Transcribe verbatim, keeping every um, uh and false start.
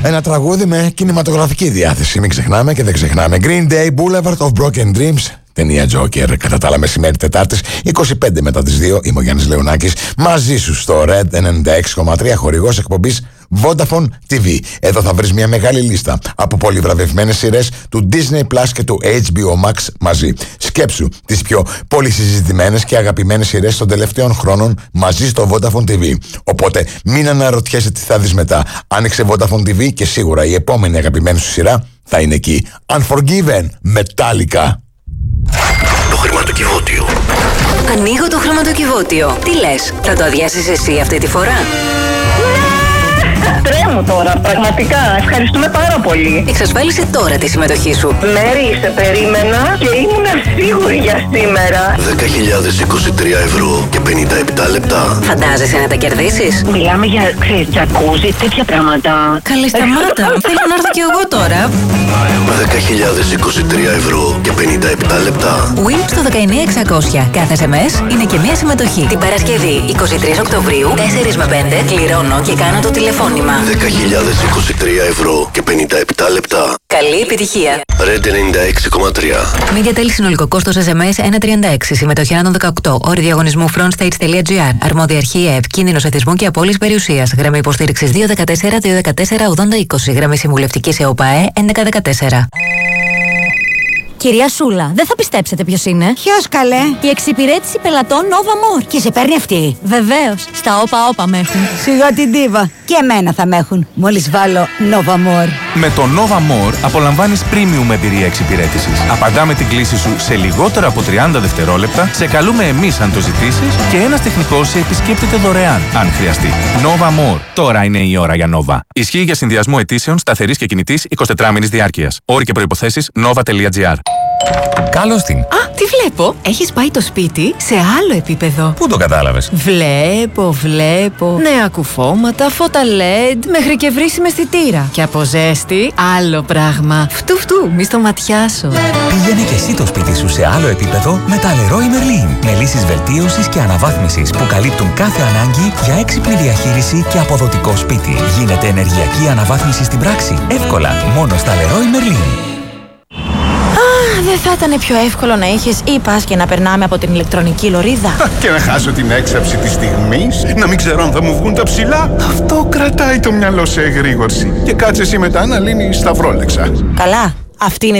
Ένα τραγούδι με κινηματογραφική διάθεση. Μην ξεχνάμε και δεν ξεχνάμε. Green Day, Boulevard of Broken Dreams. Ταινία Joker, κατά τα άλλα μεσημέρι Τετάρτης, είκοσι πέντε μετά τις δύο. Είμαι ο Γιάννης Λεωνάκης, μαζί σου στο Red ενενήντα έξι κόμμα τρία, χορηγός εκπομπής Vodafone τι βι. Εδώ θα βρεις μια μεγάλη λίστα από πολύ βραβευμένες σειρές του Disney Plus και του έιτς μπι ο Max μαζί. Σκέψου τις πιο πολυσυζητημένες και αγαπημένες σειρές των τελευταίων χρόνων μαζί στο Vodafone τι βι. Οπότε μην αναρωτιέσαι τι θα δεις μετά. Άνοιξε Vodafone τι βι και σίγουρα η επόμενη αγαπημένη σου σειρά θα είναι εκεί. Unforgiven, Metallica. Το χρηματοκιβώτιο. Ανοίγω το χρηματοκιβώτιο. Τι λες, θα το αδειάσεις εσύ αυτή τη φορά? Τρέμω τώρα, πραγματικά. Ευχαριστούμε πάρα πολύ. Εξασφάλισε τώρα τη συμμετοχή σου. Μέρη, σε περίμενα και ήμουν σίγουρη για σήμερα. δέκα χιλιάδες είκοσι τρία ευρώ και πενήντα επτά λεπτά. Φαντάζεσαι να τα κερδίσεις? Μιλάμε για, ξέρεις, τζακούζι, τέτοια πράγματα. Καλή σταμάτα. Θέλω να έρθω κι εγώ τώρα. δέκα χιλιάδες είκοσι τρία ευρώ και πενήντα επτά λεπτά. Win στο δεκαεννιά εξακόσια. Κάθε ες εμ ες είναι και μία συμμετοχή. Την Παρασκευή, εικοστή τρίτη Οκτωβρίου, τέσσερα με πέντε, κληρώνω και κάνω το τηλεφώνημα. δέκα χιλιάδες είκοσι τρία ευρώ και πενήντα επτά λεπτά. Καλή επιτυχία. Red ενενήντα έξι κόμμα τρία. Media Tel, συνολικό κόστος ες εμ ες ένα τριάντα έξι. Συμμετοχή άνω των δεκαοκτώ. Όροι διαγωνισμού frontstage.gr. Αρμόδια αρχή ΕΕΠ. Κίνδυνος εθισμού και απώλειας περιουσίας. Γραμμή υποστήριξης δύο δεκατέσσερα δύο δεκατέσσερα ογδόντα είκοσι. Γραμμή συμβουλευτικής ΕΟΠΑΕ έντεκα δεκατέσσερα. Κυρία Σούλα, δεν θα πιστέψετε ποιος είναι. Ποιος, καλέ? Η εξυπηρέτηση πελατών Nova More. Και σε παίρνει αυτή? Βεβαίως, στα όπα όπα με έχουν. Σιγά την τίβα. Και εμένα θα με έχουν. Μόλις βάλω Nova More. Με το Nova More απολαμβάνεις premium εμπειρία εξυπηρέτησης. Απαντάμε την κλήση σου σε λιγότερα από τριάντα δευτερόλεπτα, σε καλούμε εμείς αν το ζητήσεις και ένας τεχνικός σε επισκέπτεται δωρεάν, αν χρειαστεί. Nova More. Τώρα είναι η ώρα για Nova. Ισχύει για συνδυασμό αιτήσεων σταθερής και κινητής εικοσιτετράμηνης διάρκειας. Όροι και προϋποθέσεις nova.gr. Καλώς την. Α, τι βλέπω. Έχεις πάει το σπίτι σε άλλο επίπεδο. Πού το κατάλαβες? Βλέπω, βλέπω. Νέα κουφώματα, φώτα ελ ι ντι, μέχρι και βρύσιμη αισθητήρα. Και από ζέστη, άλλο πράγμα. Φτου φτου, μη στο ματιάσω. Πήγαινε και εσύ το σπίτι σου σε άλλο επίπεδο με τα Leroy Merlin. Με λύσεις βελτίωσης και αναβάθμισης που καλύπτουν κάθε ανάγκη για έξυπνη διαχείριση και αποδοτικό σπίτι. Γίνεται ενεργειακή αναβάθμιση στην πράξη. Εύκολα, μόνο στα Leroy Merlin. Δεν θα ήταν πιο εύκολο να είχες e-pass και να περνάμε από την ηλεκτρονική λωρίδα? Και να χάσω την έξαψη της στιγμής, να μην ξέρω αν θα μου βγουν τα ψηλά. Αυτό κρατάει το μυαλό σε εγρήγορση. Και κάτσε εσύ μετά να λύνεις τα φρόλεξα. Καλά, αυτή είναι